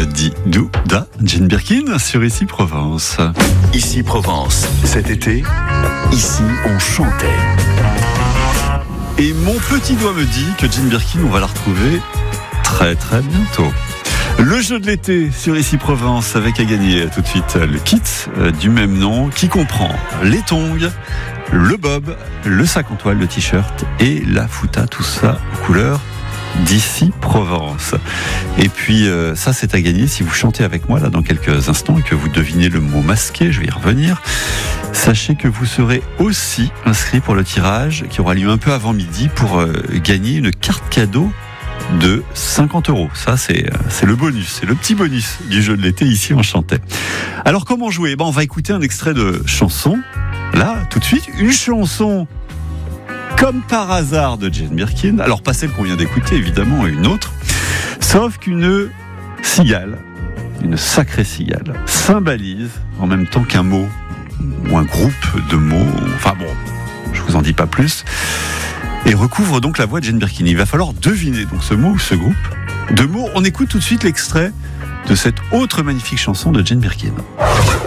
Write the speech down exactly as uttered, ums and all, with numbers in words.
Di Douda, Jane Birkin sur Ici Provence. Ici Provence, cet été, ici on chantait. Et mon petit doigt me dit que Jane Birkin, on va la retrouver très très bientôt. Le jeu de l'été sur Ici Provence avec à gagner tout de suite le kit du même nom qui comprend les tongs, le bob, le sac en toile, le t-shirt et la fouta, tout ça aux couleurs d'Ici Provence. Et puis euh, ça c'est à gagner si vous chantez avec moi là dans quelques instants et que vous devinez le mot masqué, je vais y revenir. Sachez que vous serez aussi inscrit pour le tirage qui aura lieu un peu avant midi pour euh, gagner une carte cadeau de cinquante euros. Ça, c'est, c'est le bonus, c'est le petit bonus du jeu de l'été. Ici, on chantait. Alors, comment jouer ? Ben, on va écouter un extrait de chanson. Là, tout de suite, une chanson comme par hasard de Jane Birkin. Alors, pas celle qu'on vient d'écouter, évidemment, une autre. Sauf qu'une cigale, une sacrée cigale, symbolise en même temps qu'un mot ou un groupe de mots. Enfin bon, je vous en dis pas plus. Et recouvre donc la voix de Jane Birkin. Il va falloir deviner donc ce mot ou ce groupe. De mots, on écoute tout de suite l'extrait de cette autre magnifique chanson de Jane Birkin.